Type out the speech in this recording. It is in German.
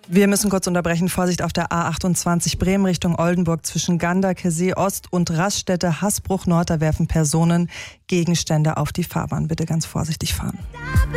Wir müssen kurz unterbrechen. Vorsicht auf der A28 Bremen Richtung Oldenburg zwischen Ganderkesee Ost und Raststätte Hasbruch Nord. Da werfen Personen Gegenstände auf die Fahrbahn. Bitte ganz vorsichtig fahren.